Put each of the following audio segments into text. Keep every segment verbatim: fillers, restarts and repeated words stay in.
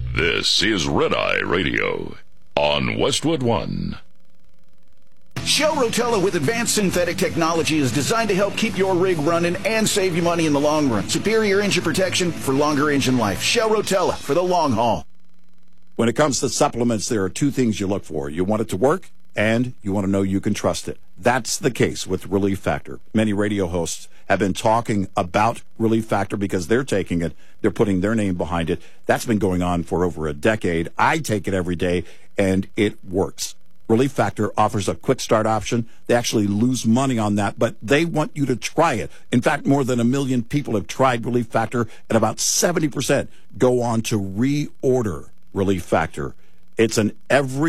This is Red Eye Radio on Westwood One. Shell Rotella with advanced synthetic technology is designed to help keep your rig running and save you money in the long run. Superior engine protection for longer engine life. Shell Rotella for the long haul. When it comes to supplements, there are two things you look for. You want it to work, and you want to know you can trust it. That's the case with Relief Factor. Many radio hosts have been talking about Relief Factor because they're taking it. They're putting their name behind it. That's been going on for over a decade. I take it every day, and it works. Relief Factor offers a quick start option. They actually lose money on that, but they want you to try it. In fact, more than a million people have tried Relief Factor, and about seventy percent go on to reorder Relief Factor. It's an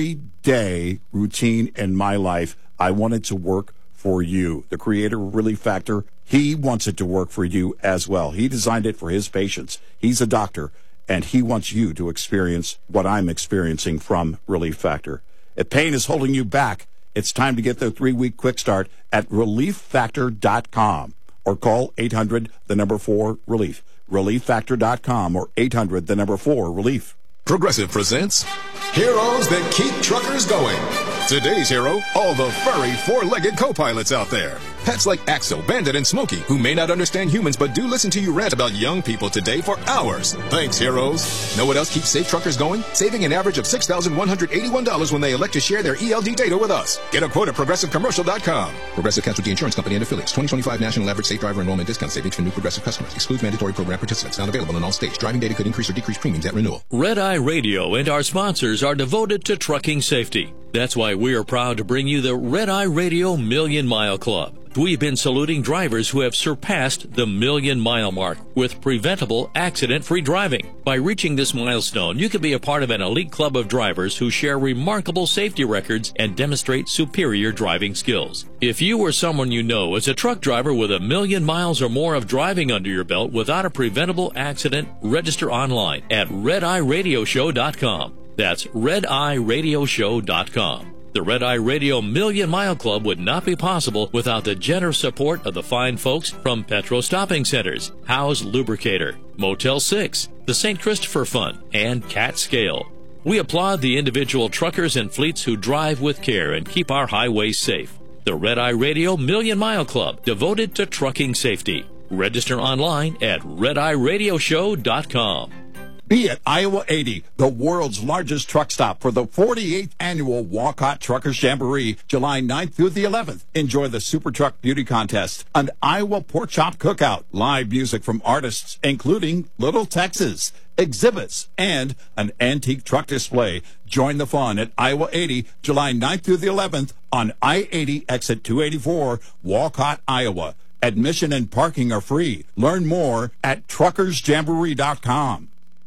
everyday routine in my life. I want it to work for you. The creator of Relief Factor, he wants it to work for you as well. He designed it for his patients. He's a doctor, and he wants you to experience what I'm experiencing from Relief Factor. If pain is holding you back, it's time to get the three-week quick start at relief factor dot com or call eight hundred, the number four, relief. relief factor dot com or eight hundred, the number four, relief. Progressive presents Heroes That Keep Truckers Going. Today's hero, all the furry four-legged co-pilots out there. Pets like Axel, Bandit, and Smokey, who may not understand humans but do listen to you rant about young people today for hours. Thanks, heroes. Know what else keeps safe truckers going? Saving an average of six thousand one hundred eighty-one dollars when they elect to share their E L D data with us. Get a quote at progressive commercial dot com. Progressive Casualty Insurance Company and Affiliates. twenty twenty-five National Average Safe Driver Enrollment Discount Savings for new Progressive customers. Excludes mandatory program participants. Not available in all states. Driving data could increase or decrease premiums at renewal. Red Eye Radio and our sponsors are devoted to trucking safety. That's why we are proud to bring you the Red Eye Radio Million Mile Club. We've been saluting drivers who have surpassed the million mile mark with preventable accident-free driving. By reaching this milestone, you can be a part of an elite club of drivers who share remarkable safety records and demonstrate superior driving skills. If you or someone you know is a truck driver with a million miles or more of driving under your belt without a preventable accident, register online at red eye radio show dot com. That's red eye radio show dot com. The Red Eye Radio Million Mile Club would not be possible without the generous support of the fine folks from Petro Stopping Centers, Howe's Lubricator, Motel six, the Saint Christopher Fund, and Cat Scale. We applaud the individual truckers and fleets who drive with care and keep our highways safe. The Red Eye Radio Million Mile Club, devoted to trucking safety. Register online at red eye radio show dot com. Be at Iowa eighty, the world's largest truck stop for the forty-eighth annual Walcott Truckers Jamboree, July ninth through the eleventh. Enjoy the Super Truck Beauty Contest, an Iowa Pork Chop Cookout, live music from artists including Little Texas, exhibits, and an antique truck display. Join the fun at Iowa eighty, July ninth through the eleventh on I eighty exit two eighty-four, Walcott, Iowa. Admission and parking are free. Learn more at truckers jamboree dot com.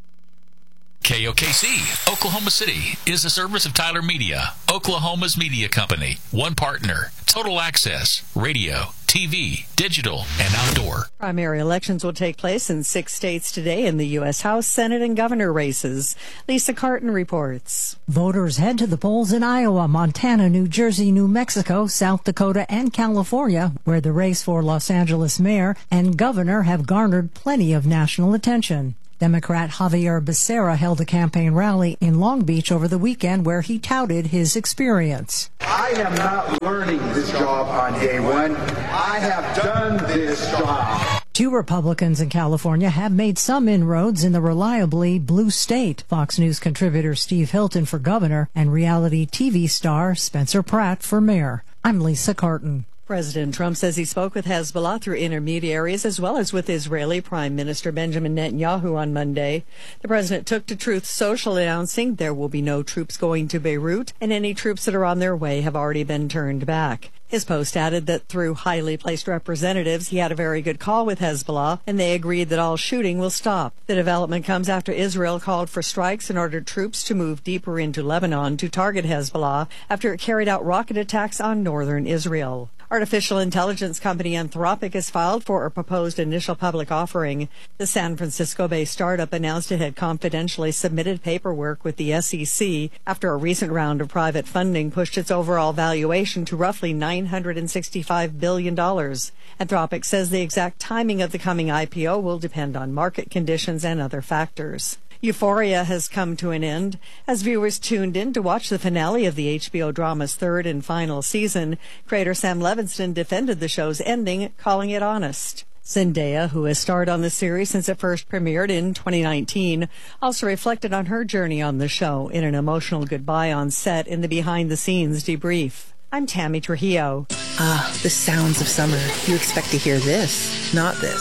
K O K C, Oklahoma City, is a service of Tyler Media, Oklahoma's media company. One partner, total access, radio, T V, digital, and outdoor. Primary elections will take place in six states today in the U S House, Senate, and governor races. Lisa Carton reports. Voters head to the polls in Iowa, Montana, New Jersey, New Mexico, South Dakota, and California, where the race for Los Angeles mayor and governor have garnered plenty of national attention. Democrat Javier Becerra held a campaign rally in Long Beach over the weekend where he touted his experience. I am not learning this job on day one. I have done this job. Two Republicans in California have made some inroads in the reliably blue state. Fox News contributor Steve Hilton for governor and reality T V star Spencer Pratt for mayor. I'm Lisa Carton. President Trump says he spoke with Hezbollah through intermediaries as well as with Israeli Prime Minister Benjamin Netanyahu on Monday. The president took to Truth Social announcing there will be no troops going to Beirut and any troops that are on their way have already been turned back. His post added that through highly placed representatives, he had a very good call with Hezbollah, and they agreed that all shooting will stop. The development comes after Israel called for strikes and ordered troops to move deeper into Lebanon to target Hezbollah after it carried out rocket attacks on northern Israel. Artificial intelligence company Anthropic has filed for a proposed initial public offering. The San Francisco-based startup announced it had confidentially submitted paperwork with the S E C after a recent round of private funding pushed its overall valuation to roughly nine hundred sixty-five billion dollars. Anthropic says the exact timing of the coming I P O will depend on market conditions and other factors. Euphoria has come to an end. As viewers tuned in to watch the finale of the H B O drama's third and final season, creator Sam Levinson defended the show's ending, calling it honest. Zendaya, who has starred on the series since it first premiered in twenty nineteen, also reflected on her journey on the show in an emotional goodbye on set in the behind-the-scenes debrief. I'm Tammy Trujillo. Ah, the sounds of summer. You expect to hear this, not this.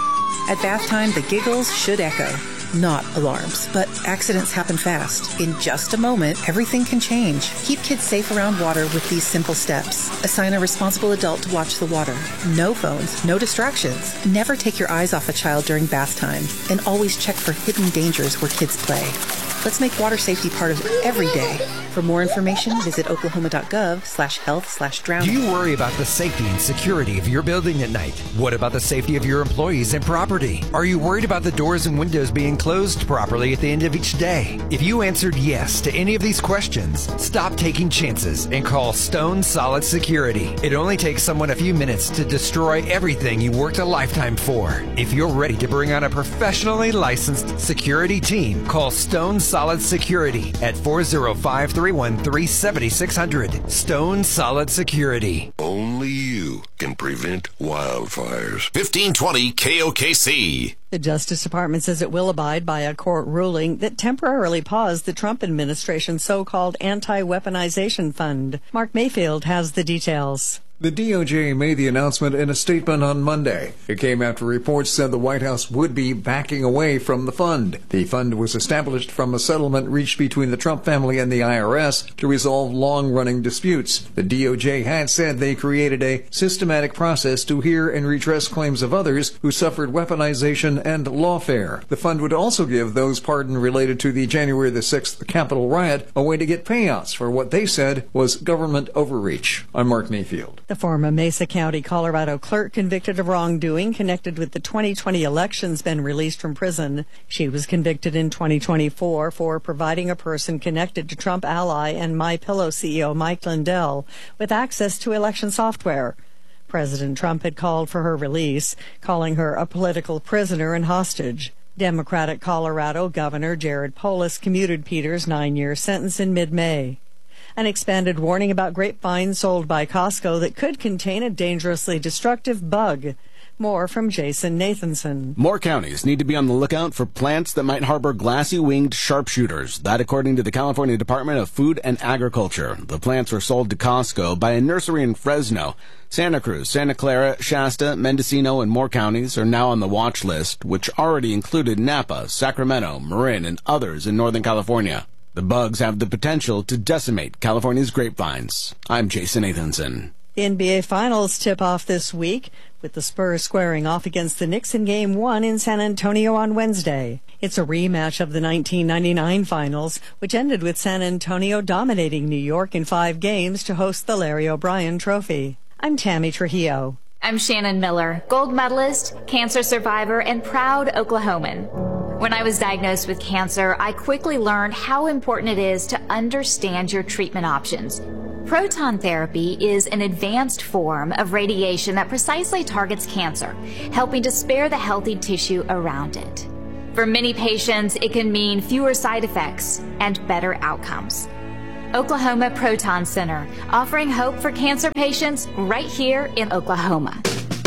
At bath time, the giggles should echo. Not alarms, but accidents happen fast. In just a moment, everything can change. Keep kids safe around water with these simple steps. Assign a responsible adult to watch the water. No phones, no distractions. Never take your eyes off a child during bath time. And always check for hidden dangers where kids play. Let's make water safety part of every day. For more information, visit oklahoma.gov slash health slash drowning. Do you worry about the safety and security of your building at night? What about the safety of your employees and property? Are you worried about the doors and windows being closed properly at the end of each day? If you answered yes to any of these questions, stop taking chances and call Stone Solid Security. It only takes someone a few minutes to destroy everything you worked a lifetime for. If you're ready to bring on a professionally licensed security team, call Stone Solid Security at four oh five, three one three, seven six zero zero. Stone Solid Security. Only you can prevent wildfires. fifteen twenty K O K C. The Justice Department says it will abide by a court ruling that temporarily paused the Trump administration's so-called anti-weaponization fund. Mark Mayfield has the details. The D O J made the announcement in a statement on Monday. It came after reports said the White House would be backing away from the fund. The fund was established from a settlement reached between the Trump family and the I R S to resolve long-running disputes. The D O J had said they created a systematic process to hear and redress claims of others who suffered weaponization and lawfare. The fund would also give those pardoned related to the January the sixth Capitol riot a way to get payouts for what they said was government overreach. I'm Mark Mayfield. The former Mesa County, Colorado clerk convicted of wrongdoing connected with the twenty twenty elections been released from prison. She was convicted in twenty twenty-four for providing a person connected to Trump ally and MyPillow C E O Mike Lindell with access to election software. President Trump had called for her release, calling her a political prisoner and hostage. Democratic Colorado Governor Jared Polis commuted Peters' nine-year sentence in mid-May. An expanded warning about grapevines sold by Costco that could contain a dangerously destructive bug. More from Jason Nathanson. More counties need to be on the lookout for plants that might harbor glassy-winged sharpshooters. That according to the California Department of Food and Agriculture. The plants were sold to Costco by a nursery in Fresno. Santa Cruz, Santa Clara, Shasta, Mendocino, and more counties are now on the watch list, which already included Napa, Sacramento, Marin, and others in Northern California. The bugs have the potential to decimate California's grapevines. I'm Jason Nathanson. The N B A Finals tip off this week, with the Spurs squaring off against the Knicks in Game one in San Antonio on Wednesday. It's a rematch of the nineteen ninety-nine Finals, which ended with San Antonio dominating New York in five games to host the Larry O'Brien Trophy. I'm Tammy Trujillo. I'm Shannon Miller, gold medalist, cancer survivor, and proud Oklahoman. When I was diagnosed with cancer, I quickly learned how important it is to understand your treatment options. Proton therapy is an advanced form of radiation that precisely targets cancer, helping to spare the healthy tissue around it. For many patients, it can mean fewer side effects and better outcomes. Oklahoma Proton Center, offering hope for cancer patients right here in Oklahoma.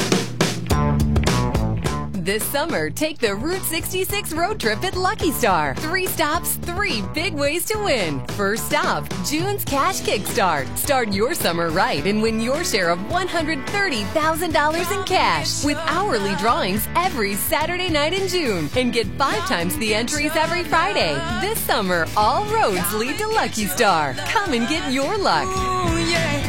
This summer, take the Route sixty-six road trip at Lucky Star. Three stops, three big ways to win. First stop, June's Cash Kickstart. Start your summer right and win your share of one hundred thirty thousand dollars in cash with hourly drawings every Saturday night in June. And get five times the entries every Friday. This summer, all roads lead to Lucky Star. Come and get your luck.